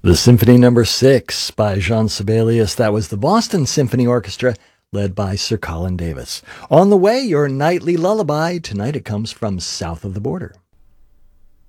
The Symphony Number 6 by Jean Sibelius. That was the Boston Symphony Orchestra, led by Sir Colin Davis. On the way, your nightly lullaby. Tonight it comes from south of the border.